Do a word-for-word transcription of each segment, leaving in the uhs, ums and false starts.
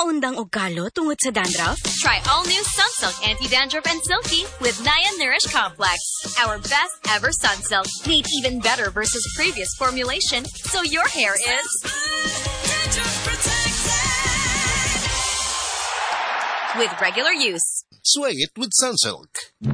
Nakaundang og kalo tungod sa dandruff? Try all new Sunsilk Anti-Dandruff and Silky with Naya Nourish Complex. Our best ever Sunsilk, made even better versus previous formulation, so your hair is with regular use. Sway it with Sunsilk.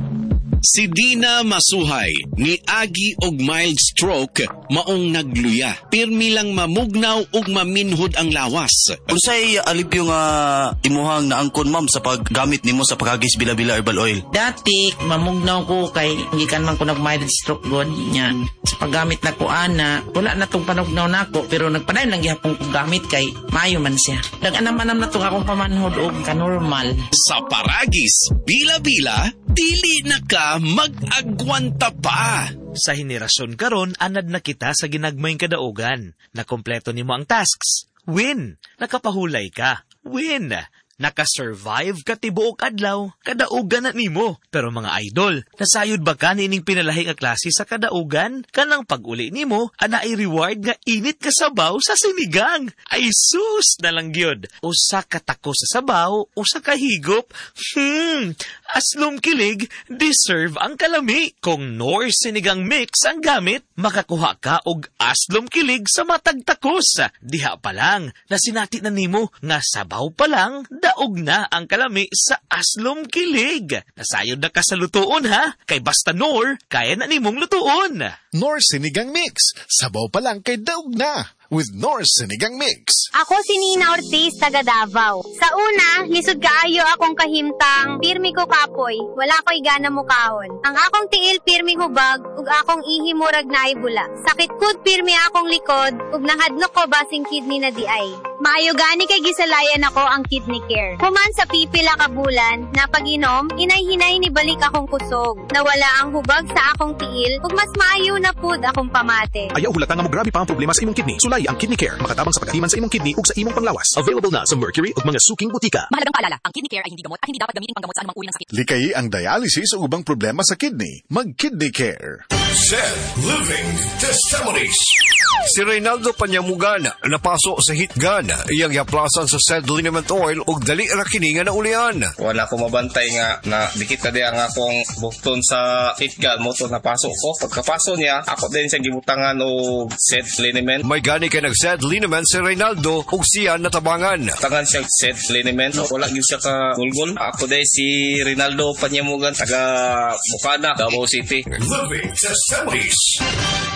Si Dina Masuhay ni Agi og mild stroke maong nagluya. Pirmi lang mamugnaw ug maminhod ang lawas. Unsay alipyo nga imuhang naangkon ma'am sa paggamit nimo sa pagagis bila-bila herbal oil? Dati mamugnaw ko kay gikan man ko nag mild stroke god nya. Sa paggamit na ko ana, wala na tong panugnaw nako pero nagpadayon lang gyapon ko gamit kay maayo man siya. Dag-anam-anam na tong akong pamanhod og ka-normal. Sa paragis bila-bila dili na ka mag-agwanta pa. Sa henerasyon karon, anad na kita sa ginagmayng kadaugan. Nakompleto nimo ang tasks. Win! Nakapahulay ka. Win! Nakasurvive ka tibuok adlaw. Kadaugan na nimo. Pero mga idol, nasayod ba ka nining pinalahi nga klase sa kadaugan? Kanang pag-uli nimo, ana ay reward nga init ka sabaw sa sinigang. Ay sus na lang gyud. Usa ka tako sa sabaw, usa ka higop. Hmm, aslom kilig, deserve ang kalami. Kung Nor sinigang mix ang gamit, makakuha ka og aslom kilig sa matag takos. Diha pa lang, nasinati na nimo nga sabaw pa lang, daog na ang kalami sa aslom kilig. Nasayod na ka sa lutuon ha, kay basta Nor, kaya na nimong lutuon. Nor Sinigang Mix. Sabaw pa lang kay daog na. With Nor Sinigang Mix. Ako si Nina Ortiz, taga Davao. Sa una, lisod kaayo akong kahimtang, pirmi ko kapoy, wala ko'y gana mo kaon. Ang akong tiil pirmi hubag, ug akong ihimurag na ibula. Sakit kud pirmi akong likod, ug nahadlok ko basing kidney na di ay. Maayo gani kay gisalayan ako ang kidney care. Human sa pipila ka bulan, na pag-inom, inay-hinay ni balik akong kusog. Nawala ang hubag sa akong tiil, ug mas maayo na pud akong pamate. Ayaw hulata nga mo grabe pa ang problema sa imong kidney. Sulay ang Kidney Care, makatabang sa pagkahiman sa imong kidney ug sa imong panglawas. Available na sa Mercury ug mga suking butika. Mahalagang paalala, ang Kidney Care ay hindi gamot at hindi dapat gamitin panggamot sa anumang uri ng sakit. Likay ang dialysis o ubang problema sa kidney. Mag-Kidney Care. Zed Living Testimonies. Si Reynaldo Panyamugana napaso sa hitgan iyang yaplasan sa Zed Liniment Oil ug dali ra kini nga naulian. Wala ko mabantay nga na dikit na di ang akong bukton sa hitgan mo to napaso ko. Pagkapaso niya, ako din siya gibutangan og Zed Liniment. May gani kay nag-Zed Liniment si Reynaldo ug siya natabangan. Tangan siya Zed Liniment. Wala gyud siya ka gulgol. Ako din si Reynaldo Panyamugan taga Bukana, Davao City. Living Testimonies.